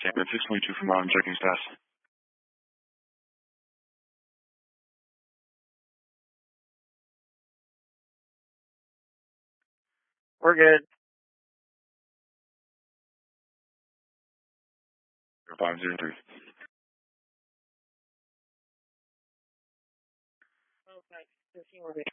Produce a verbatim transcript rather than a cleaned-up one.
San Fran six twenty-two from Mountain, checking status. We're good. five zero three. Okay, fifteen, we're good.